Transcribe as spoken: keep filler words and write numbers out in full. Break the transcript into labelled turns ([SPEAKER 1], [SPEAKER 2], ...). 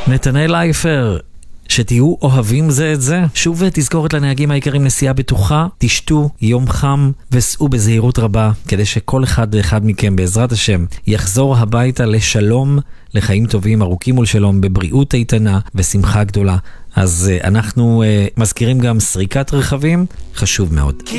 [SPEAKER 1] נתנאל אייפר, שתהיו אוהבים זה את זה. שוב תזכורת לנהגים העיקרים, נסיעה בטוחה, תשתו יום חם וסעו בזהירות רבה, כדי שכל אחד ואחד מכם בעזרת השם יחזור הביתה לשלום, לחיים טובים, ארוכים ולשלום, בבריאות איתנה ושמחה גדולה. אז אנחנו uh, מזכירים גם סריקת רכבים, חשוב מאוד.